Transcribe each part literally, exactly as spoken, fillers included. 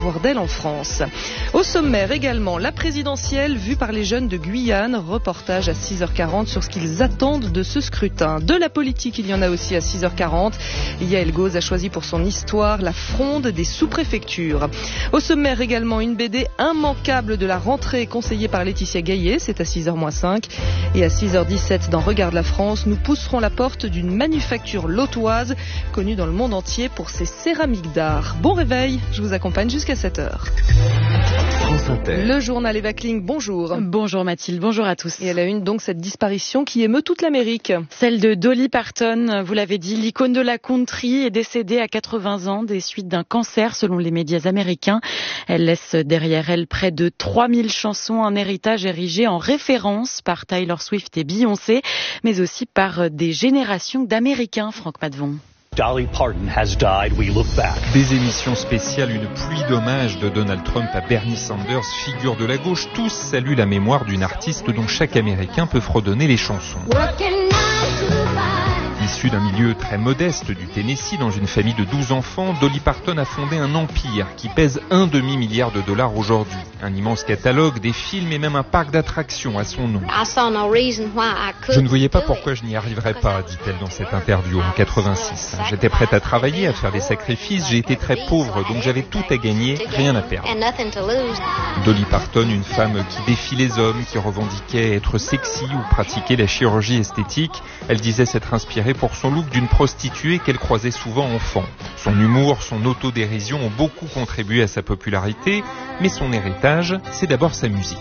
d'elle en France. Au sommaire également, la présidentielle vue par les jeunes de Guyane. Reportage à six heures quarante sur ce qu'ils attendent de ce scrutin. De la politique, il y en a aussi à six heures quarante. Yael Gauz a choisi pour son histoire la fronde des sous-préfectures. Au sommaire également, une B D immanquable de la rentrée conseillée par Laetitia Gaillet. C'est à six heures moins cinq. Et à six heures dix-sept, dans Regarde la France, nous pousserons la porte d'une manufacture lautoise connue dans le monde entier pour ses céramiques d'art. Bon réveil, je vous accompagne jusqu'à sept heures. Le journal Eva Kling, bonjour. Bonjour Mathilde, bonjour à tous. Et à la une, donc, cette disparition qui émeut toute l'Amérique. Celle de Dolly Parton, vous l'avez dit, l'icône de la country est décédée à quatre-vingts ans des suites d'un cancer selon les médias américains. Elle laisse derrière elle près de trois mille chansons, un héritage érigé en référence par Taylor Swift et Beyoncé, mais aussi par des générations d'Américains, Franck Madvon. Dolly Parton has died, we look back. Des émissions spéciales, une pluie d'hommages de Donald Trump à Bernie Sanders, figure de la gauche. Tous saluent la mémoire d'une artiste dont chaque Américain peut fredonner les chansons. Issue d'un milieu très modeste du Tennessee, dans une famille de douze enfants, Dolly Parton a fondé un empire qui pèse un demi-milliard de dollars aujourd'hui. Un immense catalogue, des films et même un parc d'attractions à son nom. Je ne voyais pas pourquoi je n'y arriverais pas, dit-elle dans cette interview en quatre-vingt-six. J'étais prête à travailler, à faire des sacrifices, j'ai été très pauvre, donc j'avais tout à gagner, rien à perdre. Dolly Parton, une femme qui défie les hommes, qui revendiquait être sexy ou pratiquer la chirurgie esthétique. Elle disait s'être inspirée pour son look d'une prostituée qu'elle croisait souvent enfant. Son humour, son autodérision ont beaucoup contribué à sa popularité, mais son héritage, c'est d'abord sa musique.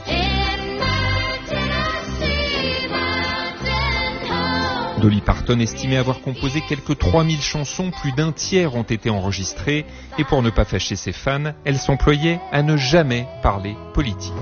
Dolly Parton estimait avoir composé quelques trois mille chansons, plus d'un tiers ont été enregistrées, et pour ne pas fâcher ses fans, elle s'employait à ne jamais parler politique.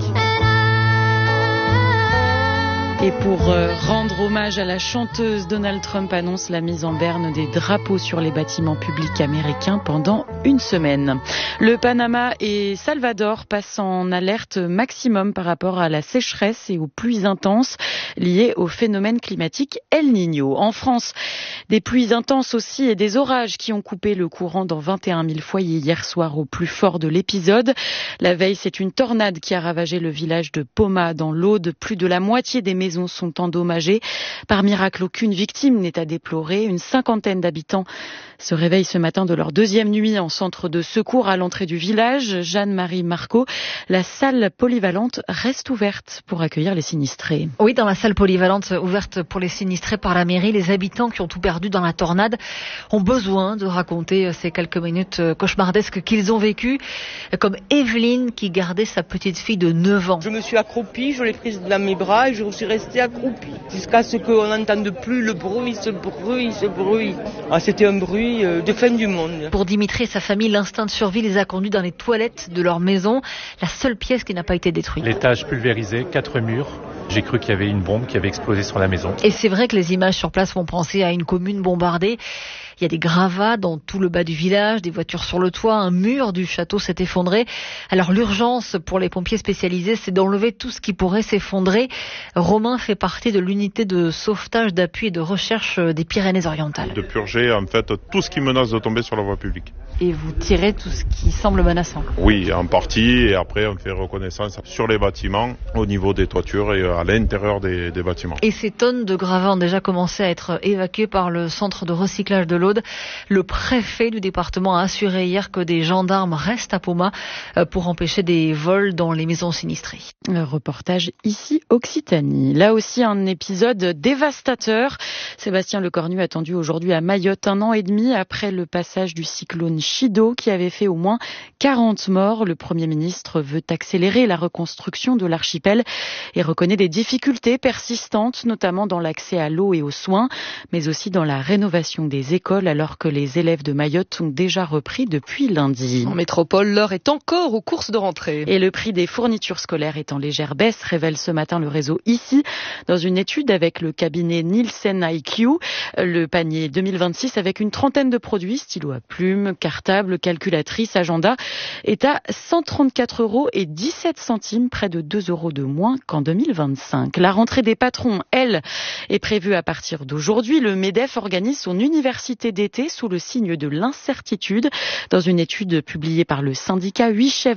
Et pour euh, rendre hommage à la chanteuse, Donald Trump annonce la mise en berne des drapeaux sur les bâtiments publics américains pendant une semaine. Le Panama et Salvador passent en alerte maximum par rapport à la sécheresse et aux pluies intenses liées au phénomène climatique El Niño. En France, des pluies intenses aussi et des orages qui ont coupé le courant dans vingt et un mille foyers hier soir au plus fort de l'épisode. La veille, c'est une tornade qui a ravagé le village de Poma dans l'Aude. Plus de la moitié des maisons sont endommagées. Par miracle, aucune victime n'est à déplorer. Une cinquantaine d'habitants se réveillent ce matin de leur deuxième nuit en centre de secours à l'entrée du village. Jeanne-Marie Marco, la salle polyvalente reste ouverte pour accueillir les sinistrés. Oui, dans la salle polyvalente ouverte pour les sinistrés par la mairie, les habitants qui ont tout perdu dans la tornade ont besoin de raconter ces quelques minutes cauchemardesques qu'ils ont vécues, comme Evelyne qui gardait sa petite fille de neuf ans. Je me suis accroupie, je l'ai prise dans mes bras et je suis restée accroupie jusqu'à ce qu'on n'entende plus le bruit, ce bruit, ce bruit. Ah, c'était un bruit de fin du monde. Pour Dimitri et sa famille, l'instinct de survie les a conduits dans les toilettes de leur maison, la seule pièce qui n'a pas été détruite. L'étage pulvérisé, quatre murs. J'ai cru qu'il y avait une bombe qui avait explosé sur la maison. Et c'est vrai que les images sur place font penser à une commune bombardée. Il y a des gravats dans tout le bas du village, des voitures sur le toit, un mur du château s'est effondré. Alors l'urgence pour les pompiers spécialisés, c'est d'enlever tout ce qui pourrait s'effondrer. Romain fait partie de l'unité de sauvetage, d'appui et de recherche des Pyrénées-Orientales. De purger en fait tout ce qui menace de tomber sur la voie publique. Et vous tirez tout ce qui semble menaçant? Oui, en partie, et après on fait reconnaissance sur les bâtiments, au niveau des toitures et à l'intérieur des, des bâtiments. Et ces tonnes de gravats ont déjà commencé à être évacuées par le centre de recyclage de l'Aude. Le préfet du département a assuré hier que des gendarmes restent à Poma pour empêcher des vols dans les maisons sinistrées. Le reportage ici Occitanie. Là aussi un épisode dévastateur. Sébastien Lecornu attendu aujourd'hui à Mayotte, un an et demi après le passage du cyclone Chido qui avait fait au moins quarante morts. Le Premier ministre veut accélérer la reconstruction de l'archipel et reconnaît des difficultés persistantes, notamment dans l'accès à l'eau et aux soins, mais aussi dans la rénovation des écoles, alors que les élèves de Mayotte ont déjà repris depuis lundi. En métropole, l'heure est encore aux courses de rentrée. Et le prix des fournitures scolaires est en légère baisse, révèle ce matin le réseau ici, dans une étude avec le cabinet Nielsen I Q. Le panier deux mille vingt-six, avec une trentaine de produits, stylo à plumes, cartable, calculatrice, agenda, est à cent trente-quatre euros et dix-sept centimes, près de deux euros de moins qu'en deux mille vingt-cinq. La rentrée des patrons, elle, est prévue à partir d'aujourd'hui. Le MEDEF organise son université d'été sous le signe de l'incertitude. Dans une étude publiée par le syndicat, huit chefs